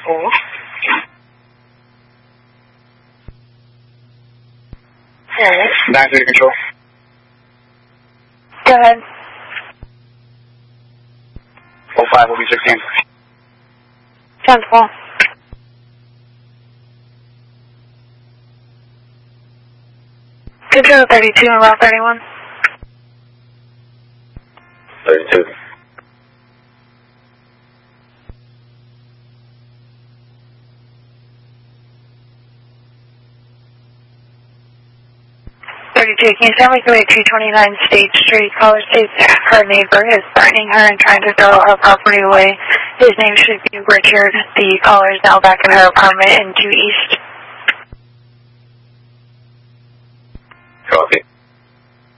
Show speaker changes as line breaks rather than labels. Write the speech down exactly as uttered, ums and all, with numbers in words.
four. Four.
nine thirty control.
Go ahead.
oh five will be sixteen.
ten four. Control thirty-two and Route thirty-one.
thirty-two.
thirty-two, can you tell me through two twenty-nine State Street? Caller states her neighbor is threatening her and trying to throw her property away. His name should be Richard. The caller is now back in her apartment in two East.
Copy.